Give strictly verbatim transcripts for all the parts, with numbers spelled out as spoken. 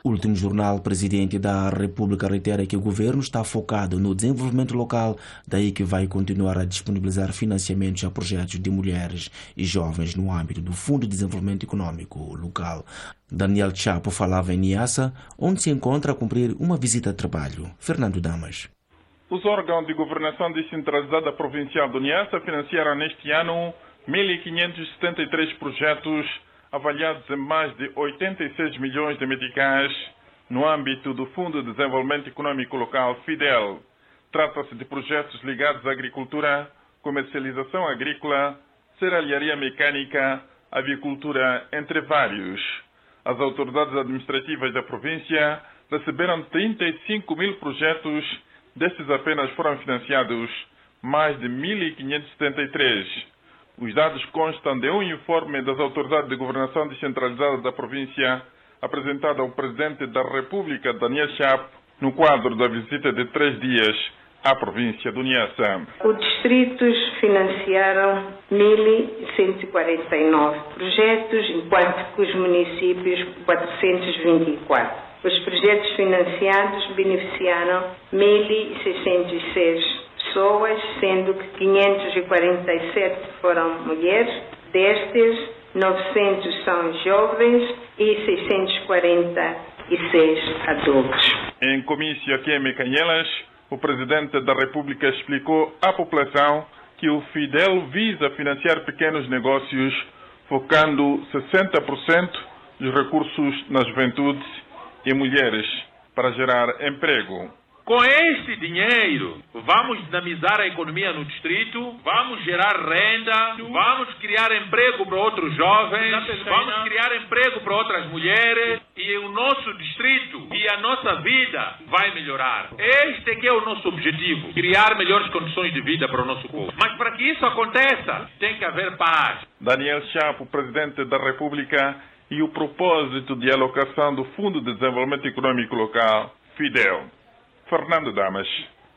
O último jornal, presidente da República reitera que o governo está focado no desenvolvimento local, daí que vai continuar a disponibilizar financiamentos a projetos de mulheres e jovens no âmbito do Fundo de Desenvolvimento Econômico Local. Daniel Chapo falava em Niassa, onde se encontra a cumprir uma visita de trabalho. Fernando Damas. Os órgãos de governação descentralizada provincial do Niassa financiaram neste ano mil quinhentos e setenta e três projetos avaliados em mais de oitenta e seis milhões de meticais no âmbito do Fundo de Desenvolvimento Econômico Local, FIDEL. Trata-se de projetos ligados à agricultura, comercialização agrícola, serralharia mecânica, avicultura, entre vários. As autoridades administrativas da província receberam trinta e cinco mil projetos, destes apenas foram financiados mais de mil quinhentos e setenta e três. Os dados constam de um informe das autoridades de governação descentralizada da província, apresentado ao Presidente da República, Daniel Chapo, no quadro da visita de três dias à província do Niassa. Os distritos financiaram mil cento e quarenta e nove projetos, enquanto que os municípios quatrocentos e vinte e quatro. Os projetos financiados beneficiaram mil seiscentos e seis pessoas, sendo que quinhentos e quarenta e sete foram mulheres, destes novecentos são jovens e seiscentos e quarenta e seis adultos. Em comício aqui em Mecanhelas, o Presidente da República explicou à população que o FIDEL visa financiar pequenos negócios, focando sessenta por cento dos recursos na juventude e mulheres para gerar emprego. Com este dinheiro, vamos dinamizar a economia no distrito, vamos gerar renda, vamos criar emprego para outros jovens, vamos criar emprego para outras mulheres e o nosso distrito e a nossa vida vai melhorar. Este é que é o nosso objetivo, criar melhores condições de vida para o nosso povo. Mas para que isso aconteça, tem que haver paz. Daniel Chapo, Presidente da República, e o propósito de alocação do Fundo de Desenvolvimento Econômico Local, FIDEL. Fernando Damas,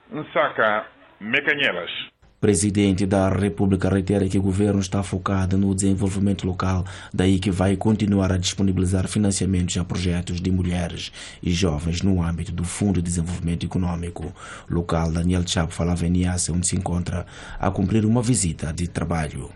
Nsaka, Mecanhelas. Presidente da República reitera que o governo está focado no desenvolvimento local, daí que vai continuar a disponibilizar financiamentos a projetos de mulheres e jovens no âmbito do Fundo de Desenvolvimento Econômico Local. Daniel Chapo falava em Niassa, onde se encontra a cumprir uma visita de trabalho.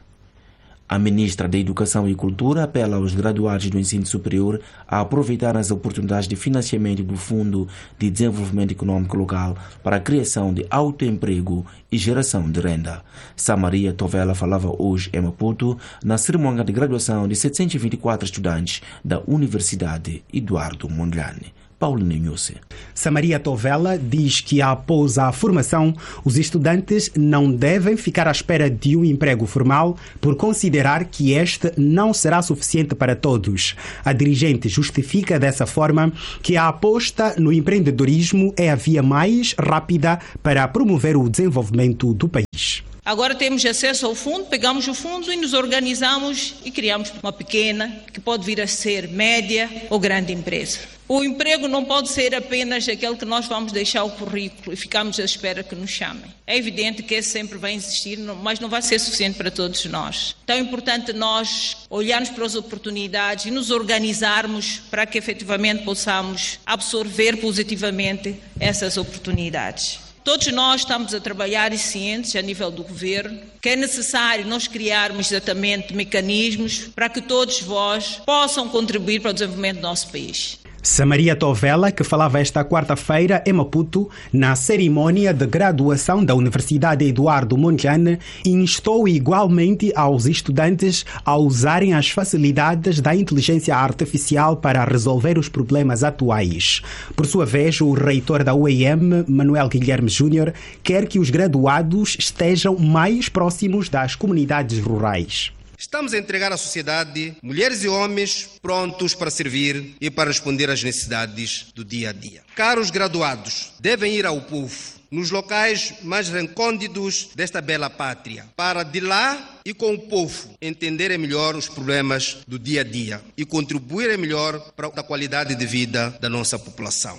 A ministra da Educação e Cultura apela aos graduados do ensino superior a aproveitar as oportunidades de financiamento do Fundo de Desenvolvimento Econômico Local para a criação de autoemprego e geração de renda. Samaria Tovela falava hoje em Maputo na cerimônia de graduação de setecentos e vinte e quatro estudantes da Universidade Eduardo Mondlane. Paulo Nenhusse. Samaria Tovela diz que após a formação, os estudantes não devem ficar à espera de um emprego formal por considerar que este não será suficiente para todos. A dirigente justifica dessa forma que a aposta no empreendedorismo é a via mais rápida para promover o desenvolvimento do país. Agora temos acesso ao fundo, pegamos o fundo e nos organizamos e criamos uma pequena, que pode vir a ser média ou grande empresa. O emprego não pode ser apenas aquele que nós vamos deixar o currículo e ficamos à espera que nos chamem. É evidente que esse sempre vai existir, mas não vai ser suficiente para todos nós. Então é importante nós olharmos para as oportunidades e nos organizarmos para que efetivamente possamos absorver positivamente essas oportunidades. Todos nós estamos a trabalhar e cientes a nível do governo que é necessário nós criarmos exatamente mecanismos para que todos vós possam contribuir para o desenvolvimento do nosso país. Samaria Tovela, que falava esta quarta-feira em Maputo, na cerimônia de graduação da Universidade Eduardo Mondlane, instou igualmente aos estudantes a usarem as facilidades da inteligência artificial para resolver os problemas atuais. Por sua vez, o reitor da U E M, Manuel Guilherme Júnior, quer que os graduados estejam mais próximos das comunidades rurais. Estamos a entregar à sociedade mulheres e homens prontos para servir e para responder às necessidades do dia a dia. Caros graduados, devem ir ao povo, nos locais mais recônditos desta bela pátria, para de lá e com o povo entenderem melhor os problemas do dia a dia e contribuírem melhor para a qualidade de vida da nossa população.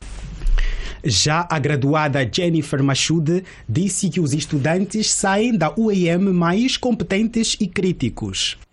Já a graduada Jennifer Machude disse que os estudantes saem da U E M mais competentes e críticos.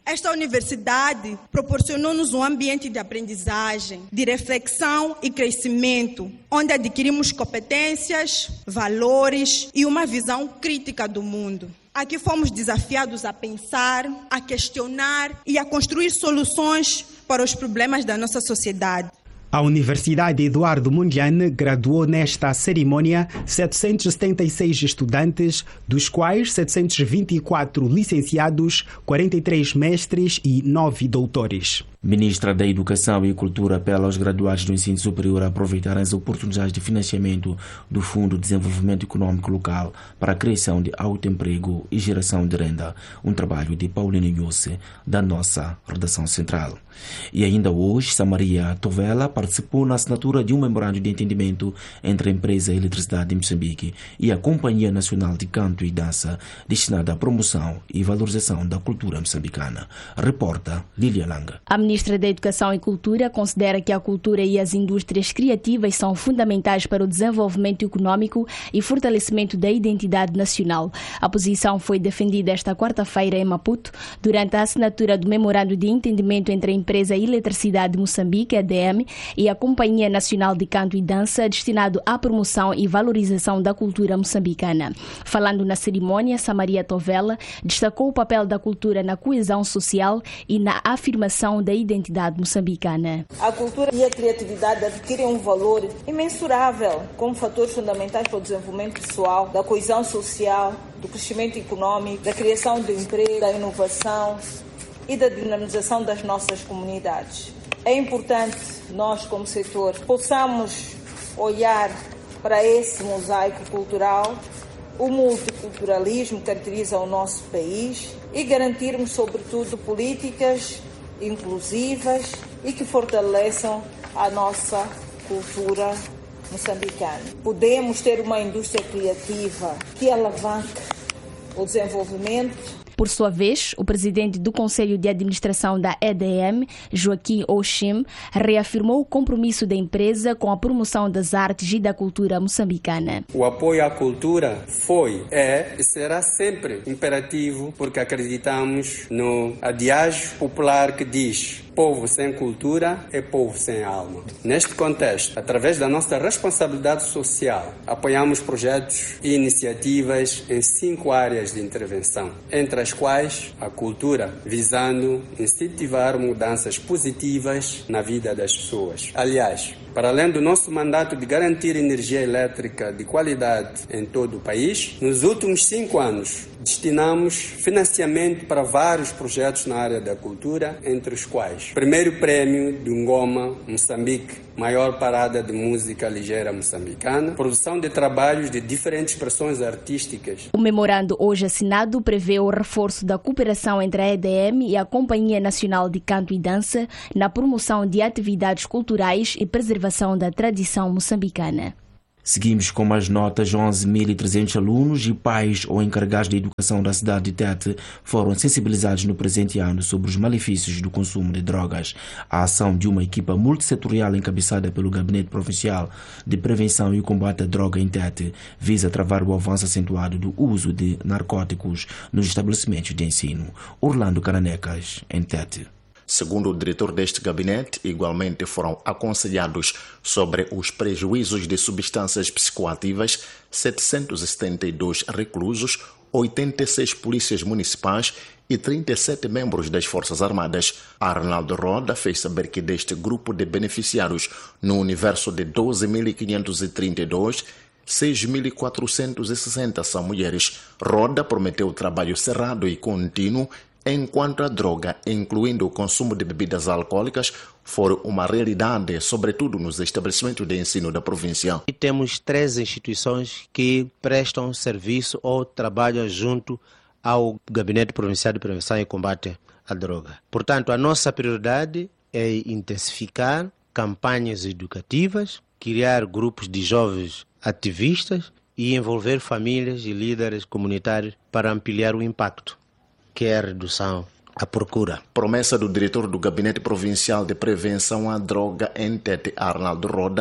Esta universidade proporcionou-nos um ambiente de aprendizagem, de reflexão e crescimento, onde adquirimos competências, valores e uma visão crítica do mundo. Aqui fomos desafiados a pensar, a questionar e a construir soluções para os problemas da nossa sociedade. A Universidade Eduardo Mondlane graduou nesta cerimônia setecentos e setenta e seis estudantes, dos quais setecentos e vinte e quatro licenciados, quarenta e três mestres e nove doutores. Ministra da Educação e Cultura apela aos graduados do ensino superior a aproveitar as oportunidades de financiamento do Fundo de Desenvolvimento Econômico Local para a criação de autoemprego e geração de renda. Um trabalho de Paulino Inhosse, da nossa redação central. E ainda hoje, Samaria Tovela participou na assinatura de um memorando de entendimento entre a empresa Eletricidade de Moçambique e a Companhia Nacional de Canto e Dança, destinada à promoção e valorização da cultura moçambicana. Reporta Lília Langa. A ministra da Educação e Cultura considera que a cultura e as indústrias criativas são fundamentais para o desenvolvimento econômico e fortalecimento da identidade nacional. A posição foi defendida esta quarta-feira em Maputo, durante a assinatura do memorando de entendimento entre a empresa Eletricidade de Moçambique, E D M, e a Companhia Nacional de Canto e Dança, destinado à promoção e valorização da cultura moçambicana. Falando na cerimônia, Samaria Tovela destacou o papel da cultura na coesão social e na afirmação da identidade moçambicana. A cultura e a criatividade adquirem um valor imensurável como fatores fundamentais para o desenvolvimento pessoal, da coesão social, do crescimento econômico, da criação de emprego, da inovação e da dinamização das nossas comunidades. É importante nós, como setor, possamos olhar para esse mosaico cultural. O multiculturalismo caracteriza o nosso país e garantirmos, sobretudo, políticas inclusivas e que fortaleçam a nossa cultura moçambicana. Podemos ter uma indústria criativa que alavanque o desenvolvimento. Por sua vez, o presidente do Conselho de Administração da E D M, Joaquim Oshim, reafirmou o compromisso da empresa com a promoção das artes e da cultura moçambicana. O apoio à cultura foi, é e será sempre imperativo, porque acreditamos no adiagio popular que diz: povo sem cultura é povo sem alma. Neste contexto, através da nossa responsabilidade social, apoiamos projetos e iniciativas em cinco áreas de intervenção, entre as quais a cultura, visando incentivar mudanças positivas na vida das pessoas. Aliás, para além do nosso mandato de garantir energia elétrica de qualidade em todo o país, nos últimos cinco anos destinamos financiamento para vários projetos na área da cultura, entre os quais: primeiro prêmio de Ngoma, Moçambique, maior parada de música ligeira moçambicana, produção de trabalhos de diferentes expressões artísticas. O memorando hoje assinado prevê o reforço da cooperação entre a E D M e a Companhia Nacional de Canto e Dança na promoção de atividades culturais e preservação da tradição moçambicana. Seguimos com mais notas. onze mil e trezentos alunos e pais ou encarregados de educação da cidade de Tete foram sensibilizados no presente ano sobre os malefícios do consumo de drogas. A ação de uma equipa multissetorial encabeçada pelo Gabinete Provincial de Prevenção e Combate à Droga em Tete visa travar o avanço acentuado do uso de narcóticos nos estabelecimentos de ensino. Orlando Caranecas, em Tete. Segundo o diretor deste gabinete, igualmente foram aconselhados sobre os prejuízos de substâncias psicoativas setecentos e setenta e dois reclusos, oitenta e seis polícias municipais e trinta e sete membros das Forças Armadas. Arnaldo Roda fez saber que deste grupo de beneficiários, no universo de doze mil quinhentos e trinta e dois, seis mil quatrocentos e sessenta são mulheres. Roda prometeu trabalho cerrado e contínuo enquanto a droga, incluindo o consumo de bebidas alcoólicas, for uma realidade, sobretudo nos estabelecimentos de ensino da província. E temos três instituições que prestam serviço ou trabalham junto ao Gabinete Provincial de Prevenção e Combate à Droga. Portanto, a nossa prioridade é intensificar campanhas educativas, criar grupos de jovens ativistas e envolver famílias e líderes comunitários para ampliar o impacto, que é a redução à procura. Promessa do diretor do Gabinete Provincial de Prevenção à Droga em Tete, Arnaldo Roda,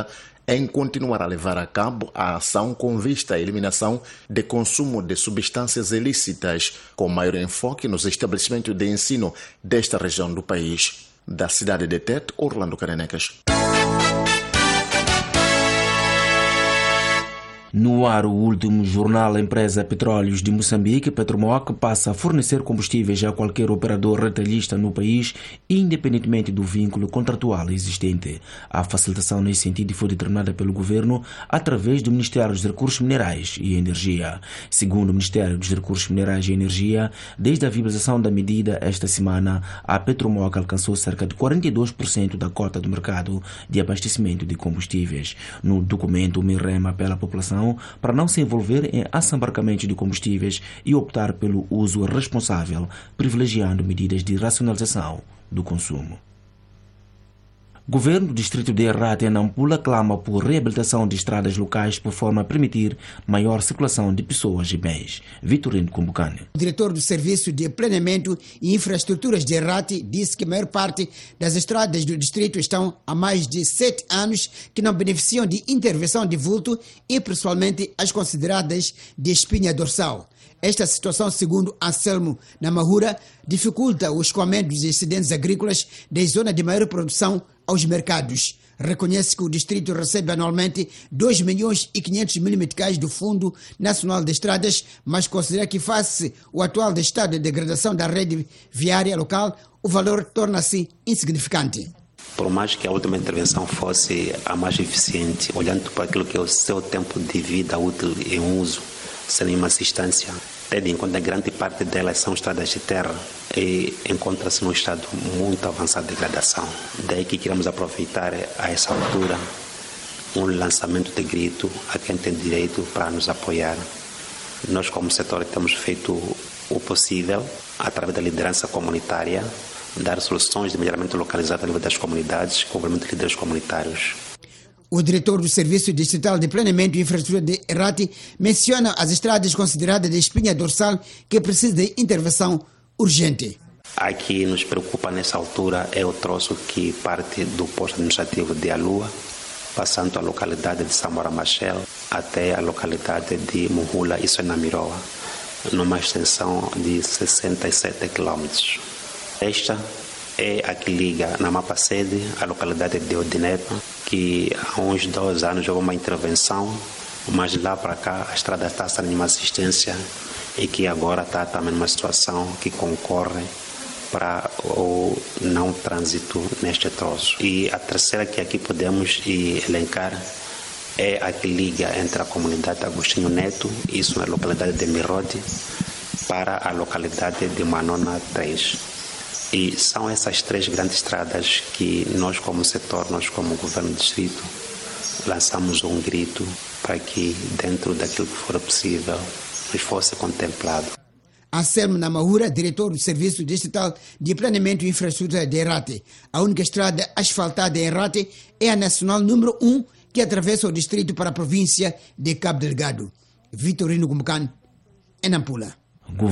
em continuar a levar a cabo a ação com vista à eliminação de consumo de substâncias ilícitas, com maior enfoque nos estabelecimentos de ensino desta região do país. Da cidade de Tete, Orlando Carenecas. No ar, o último jornal Empresa Petróleos de Moçambique, Petromoc, passa a fornecer combustíveis a qualquer operador retalhista no país, independentemente do vínculo contratual existente. A facilitação nesse sentido foi determinada pelo governo através do Ministério dos Recursos Minerais e Energia. Segundo o Ministério dos Recursos Minerais e Energia, desde a viabilização da medida esta semana, a Petromoc alcançou cerca de quarenta e dois por cento da cota do mercado de abastecimento de combustíveis. No documento, o MIREM apela à população para não se envolver em assambarcamento de combustíveis e optar pelo uso responsável, privilegiando medidas de racionalização do consumo. Governo do Distrito de Errate, em Nampula, clama por reabilitação de estradas locais por forma a permitir maior circulação de pessoas e bens. Vitorino Kumbucane. O diretor do Serviço de Planeamento e Infraestruturas de Errate disse que a maior parte das estradas do distrito estão há mais de sete anos que não beneficiam de intervenção de vulto e, principalmente, as consideradas de espinha dorsal. Esta situação, segundo Anselmo Namahura, dificulta o escoamento dos excedentes agrícolas da zona de maior produção aos mercados. Reconhece que o distrito recebe anualmente dois milhões e quinhentos mil meticais do Fundo Nacional de Estradas, mas considera que, face ao atual estado de degradação da rede viária local, o valor torna-se insignificante. Por mais que a última intervenção fosse a mais eficiente, olhando para aquilo que é o seu tempo de vida útil em uso, sem nenhuma assistência, tendo em conta que grande parte delas são estradas de terra e encontra-se num estado muito avançado de degradação. Daí que queremos aproveitar a essa altura um lançamento de grito a quem tem direito para nos apoiar. Nós, como setor, temos feito o possível, através da liderança comunitária, dar soluções de melhoramento localizado a nível das comunidades, com o envolvimento de líderes comunitários. O diretor do Serviço Distrital de Planeamento e Infraestrutura de Errate menciona as estradas consideradas de espinha dorsal que precisam de intervenção urgente. Aqui nos preocupa nessa altura é o troço que parte do posto administrativo de Alua, passando a localidade de Samora Machel até a localidade de Muhula, isso é na Miroa, numa extensão de sessenta e sete quilômetros. Esta é a que liga na mapa sede a localidade de Odinepa, que há uns dois anos houve uma intervenção, mas lá para cá a estrada está sem nenhuma assistência e que agora está também numa situação que concorre para o não trânsito neste troço. E a terceira que aqui podemos elencar é a que liga entre a comunidade de Agostinho Neto, isso na localidade de Mirode, para a localidade de Manona três. E são essas três grandes estradas que nós, como setor, nós como governo do distrito, lançamos um grito para que, dentro daquilo que for possível, nos fosse contemplado. Anselmo Namahura, diretor do Serviço Distrital de Planeamento e Infraestrutura de Errate. A única estrada asfaltada em Errate é a nacional número um, que atravessa o distrito para a província de Cabo Delgado. Vitorino Gumucan, em Nampula.